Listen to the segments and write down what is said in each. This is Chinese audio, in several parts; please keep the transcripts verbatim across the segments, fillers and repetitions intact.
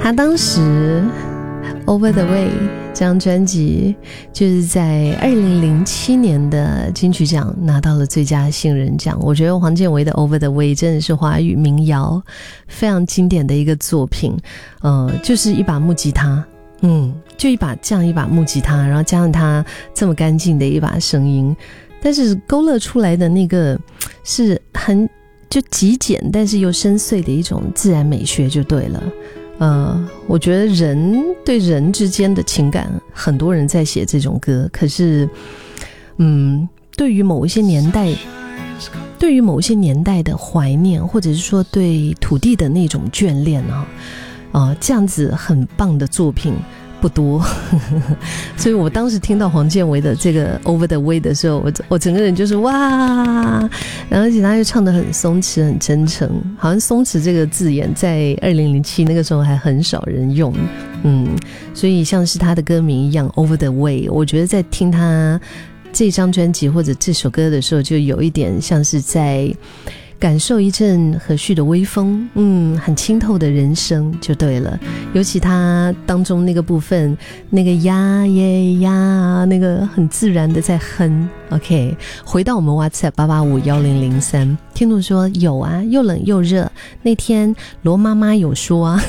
他当时 Over the Way 这张专辑就是在二零零七年的金曲奖拿到了最佳新人奖。我觉得黄建维的 Over the Way 真的是华语民谣非常经典的一个作品，呃，就是一把木吉他，嗯，就一把这样一把木吉他，然后加上他这么干净的一把声音，但是勾勒出来的那个是很就极简但是又深邃的一种自然美学就对了。呃，我觉得人对人之间的情感，很多人在写这种歌，可是嗯，对于某一些年代对于某一些年代的怀念，或者是说对土地的那种眷恋啊，呃，这样子很棒的作品不多所以我当时听到黄建维的这个 Over the Way 的时候， 我, 我整个人就是哇，然后而且他又唱得很松弛很真诚，好像松弛这个字眼在二零零七那个时候还很少人用，嗯，所以像是他的歌名一样 Over the Way， 我觉得在听他这张专辑或者这首歌的时候，就有一点像是在感受一阵和煦的微风，嗯，很清透的人生就对了。尤其他当中那个部分，那个呀耶呀，那个很自然的在哼。 OK， 回到我们 WhatsApp 八八五一零零三，听众说有啊，又冷又热，那天罗妈妈有说啊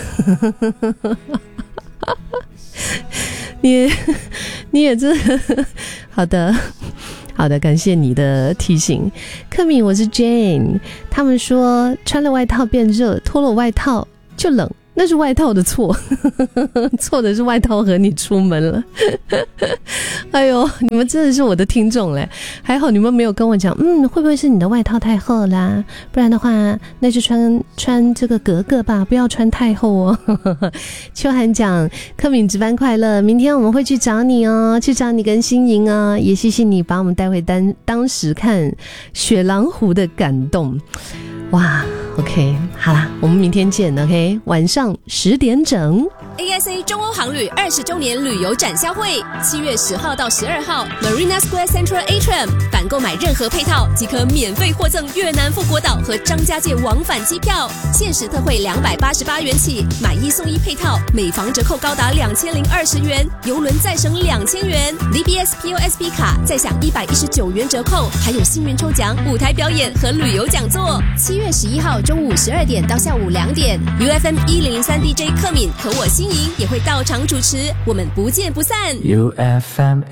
你也你也这好的好的，感谢你的提醒。克敏，我是 Jane。 他们说穿了外套变热，脱了外套就冷，那是外套的错错的是外套和你出门了哎呦，你们真的是我的听众嘞，还好你们没有跟我讲嗯，会不会是你的外套太厚啦，不然的话那就穿穿这个格格吧，不要穿太厚哦秋涵讲克敏值班快乐，明天我们会去找你哦，去找你跟心莹哦，也谢谢你把我们带回当当时看雪狼湖的感动。哇 OK， 好啦，我们明天见 OK， 晚上十点整。 A S A 中欧航旅二十周年旅游展销会，七月十号到十二号 Marina Square Central Atrium， 凡购买任何配套即可免费获赠越南富国岛和张家界往返机票，限时特惠两百八十八元起，买一送一配套，每房折扣高达两千零二十元，邮轮再省两千元 ，D B S P O S B 卡再享一百一十九元折扣，还有幸运抽奖、舞台表演和旅游讲座。七月十一号中午十二点到下午两点 ，U F M 一零零三 D J 克敏和我心莹也会到场主持，我们不见不散。 U F M